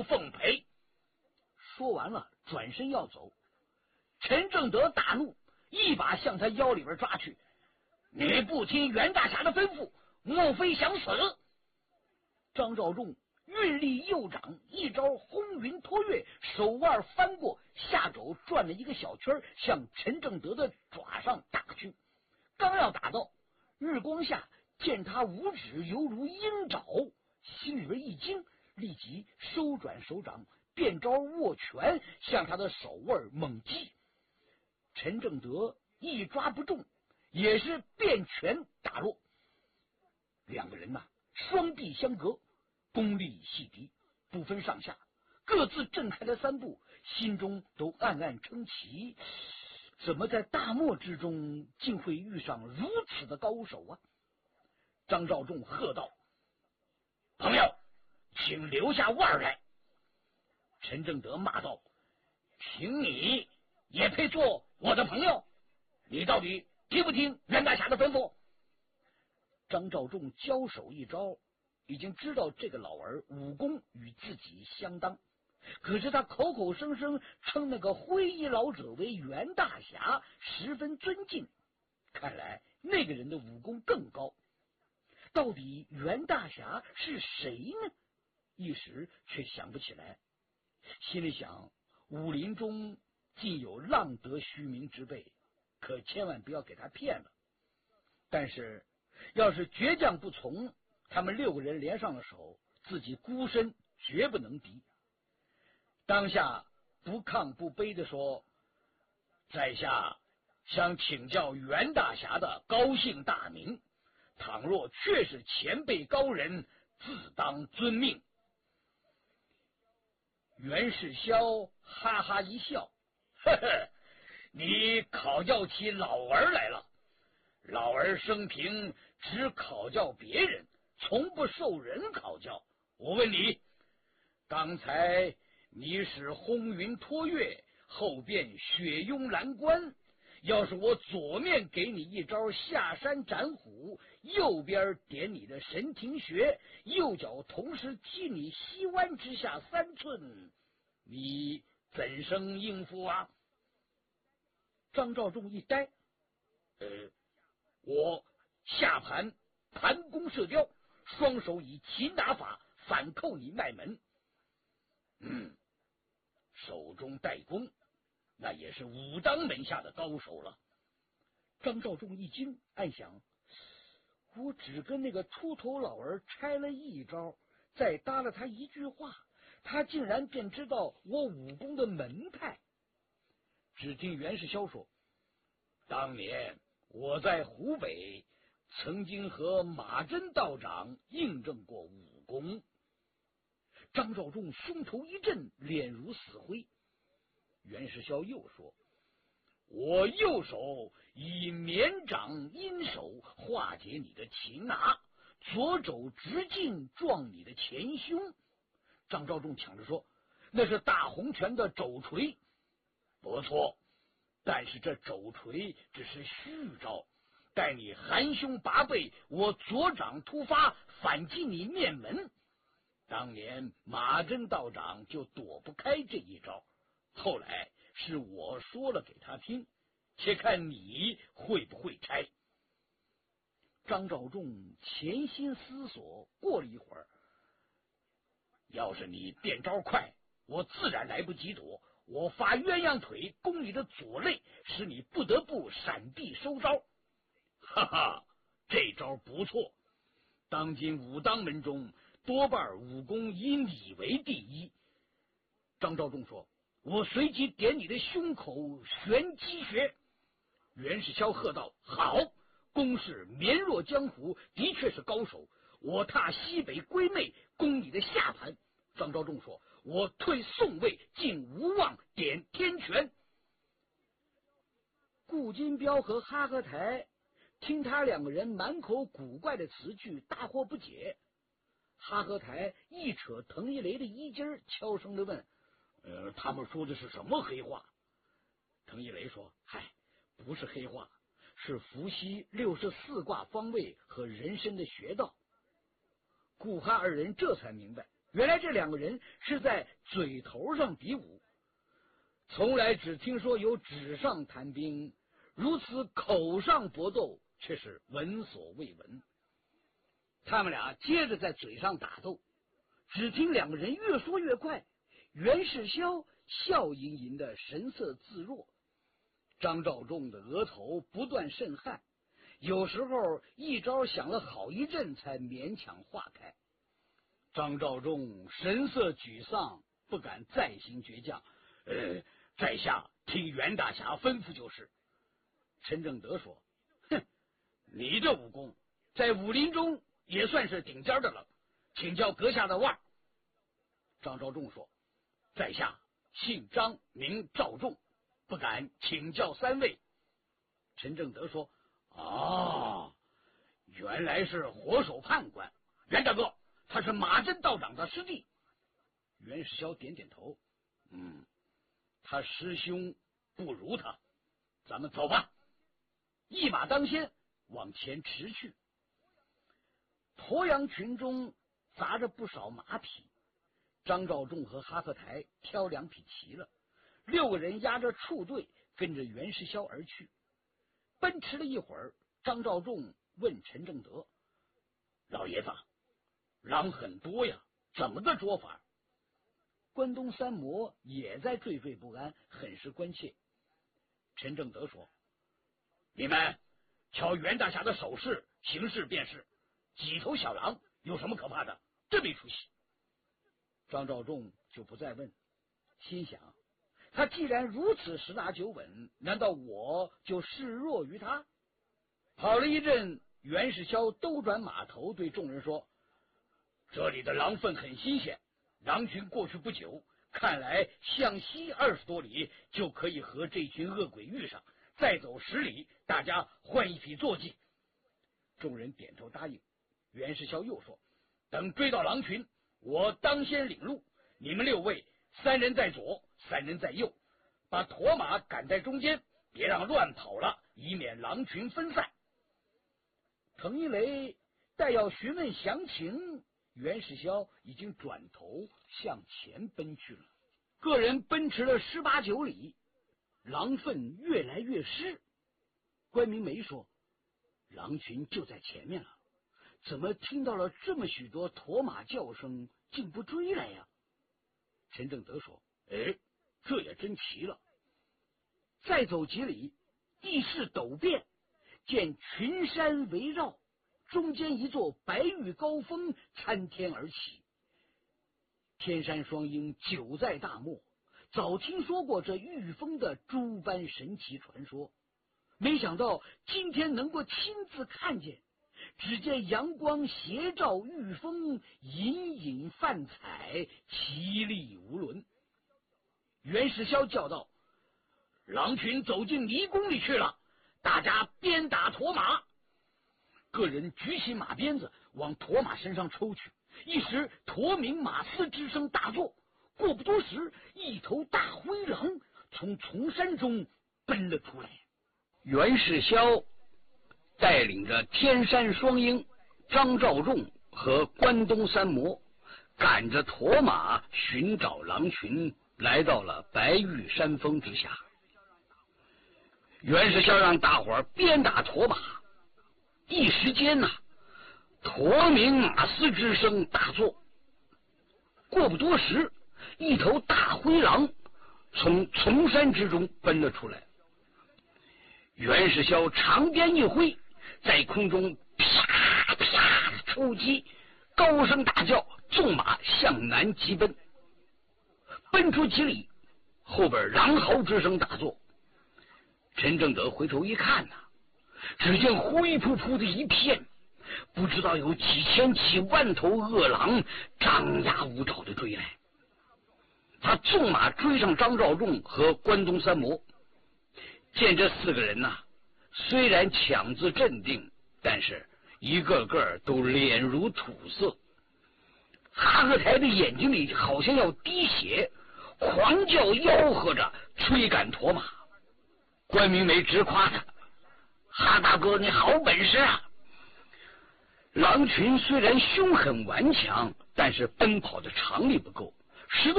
不奉陪。说完了，转身要走。陈正德大怒，一把向他腰里边抓去。你不听袁大侠的吩咐，莫非想死？张召仲运力右掌一招轰云托月，手腕翻过，下肘转了一个小圈，向陈正德的爪上打去。刚要打到，日光下见他五指犹如鹰爪，心里边一惊，立即收转手掌，变招握拳，向他的手腕猛击。陈正德一抓不中，也是变拳打落。两个人双臂相隔，功力系敌，不分上下，各自震开了3步，心中都暗暗称奇，怎么在大漠之中竟会遇上如此的高手啊？张召仲喝道：朋友，请留下腕来。陈正德骂道：凭你也配做我的朋友？你到底听不听袁大侠的吩咐？张召仲交手一招，已经知道这个老儿武功与自己相当，可是他口口声声称那个灰衣老者为袁大侠，十分尊敬，看来那个人的武功更高。到底袁大侠是谁呢？一时却想不起来，心里想，武林中竟有浪得虚名之辈，可千万不要给他骗了。但是要是倔强不从，他们6个人联上了手，自己孤身绝不能敌。当下不亢不卑地说：在下想请教袁大侠的高姓大名，倘若确是前辈高人，自当遵命。袁世霄哈哈一笑：呵呵，你考教起老儿来了。老儿生平只考教别人，从不受人考教。我问你，刚才你使轰云托月，后变雪拥蓝关，要是我左面给你一招下山斩虎，右边点你的神庭穴，右脚同时踢你膝弯之下3寸，你怎生应付啊？张召仲一呆，我下盘盘弓射雕，双手以擒拿法反扣你脉门。手中带弓，那也是武当门下的高手了。张召仲一惊，暗想，我只跟那个秃头老儿拆了一招，再搭了他一句话，他竟然便知道我武功的门派。只听袁世霄说：当年我在湖北曾经和马真道长印证过武功。张召仲胸头一震，脸如死灰。袁世霄又说：我右手以绵掌阴手化解你的擒拿，左肘直径撞你的前胸。张召仲抢着说：那是大红拳的肘锤。不错，但是这肘锤只是虚招，待你含胸拔背，我左掌突发反击你面门。当年马真道长就躲不开这一招，后来是我说了给他听，且看你会不会拆。张召仲潜心思索，过了一会儿，要是你变招快，我自然来不及躲，我发鸳鸯腿攻你的左肋，使你不得不闪避收招。哈哈，这招不错。当今武当门中多半武功以你为第一。张召仲说：我随即点你的胸口玄机穴。袁世霄喝道：好，公是绵若江湖，的确是高手。我踏西北归妹，攻你的下盘。张召仲说：我退宋卫，进无望，点天拳。顾金彪和哈和台听他2个人满口古怪的词句，大惑不解。哈和台一扯滕一雷的衣襟，悄声的问：他们说的是什么黑话？滕一雷说：嗨，不是黑话，是伏羲64卦方位和人参的穴道。顾哈2人这才明白， 原来这两个人是在嘴头上比武，从来只听说有纸上谈兵，如此口上搏斗却是闻所未闻。他们俩接着在嘴上打斗，只听两个人越说越快，袁世霄笑吟吟的神色自若，张召仲的额头不断渗汗，有时候一招想了好一阵才勉强化开。张召仲神色沮丧，不敢再行倔强。在下听袁大侠吩咐就是。陈正德说：哼，你这武功在武林中也算是顶尖的了，请教阁下的腕。张召仲说：在下姓张名召仲，不敢请教三位。陈正德说：啊，原来是火手判官袁大哥，他是马真道长的师弟。袁世霄点点头，他师兄不如他，咱们走吧。一马当先往前驰去。鄱阳群中杂着不少马匹，张召仲和哈克台挑2匹骑了，6个人押着畜队跟着袁世霄而去。奔驰了一会儿，张召仲问陈正德：老爷子，狼很多呀，怎么个捉法？关东三魔也在惴惴不安，很是关切。陈正德说：你们瞧袁大侠的手势行事便是，几头小狼有什么可怕的？真没出息。张召仲就不再问，心想他既然如此十拿9稳，难道我就示弱于他？跑了一阵，袁世霄兜转马头对众人说：这里的狼粪很新鲜，狼群过去不久，看来向西20多里就可以和这群恶鬼遇上，再走10里，大家换一匹坐骑。众人点头答应。袁世霄又说：等追到狼群，我当先领路，你们6位3人在左，3人在右，把驼马赶在中间，别让乱跑了，以免狼群分散。彭一雷待要询问详情，袁世霄已经转头向前奔去了。个人奔驰了18、19里，狼粪越来越湿。关明梅说：狼群就在前面了，怎么听到了这么许多驼马叫声，竟不追来呀？陈正德说：这也真奇了。再走几里，地势陡变，见群山围绕，中间一座白玉高峰参天而起。天山双鹰久在大漠，早听说过这玉峰的诸般神奇传说，没想到今天能够亲自看见。只见阳光斜照玉峰，隐隐泛彩，奇丽无伦。袁世霄叫道：狼群走进迷宫里去了，大家鞭打驼马。个人举起马鞭子往驼马身上抽去，一时驼鸣马嘶之声大作。过不多时，一头大灰狼从丛山中奔了出来。袁世霄带领着天山双鹰、张召仲和关东三魔，赶着驼马寻找狼群，来到了白玉山峰之下。袁世霄让大伙儿鞭打驼马，一时间呐，驼鸣马嘶之声大作。过不多时，一头大灰狼从丛山之中奔了出来。袁世霄长鞭一挥，在空中啪啪的出击，高声大叫，纵马向南急奔。奔出几里，后边狼嚎之声大作。陈正德回头一看呐，只见灰扑扑的一片，不知道有几千几万头恶狼张牙舞爪的追来。他纵马追上张召仲和关东三魔，见这4个人呐，虽然强自镇定，但是一个个都脸如土色。哈克台的眼睛里好像要滴血，狂叫吆喝着追赶驼马。关明梅直夸他：哈大哥，你好本事啊！ 狼群虽然凶狠顽强，但是奔跑的常力不够，10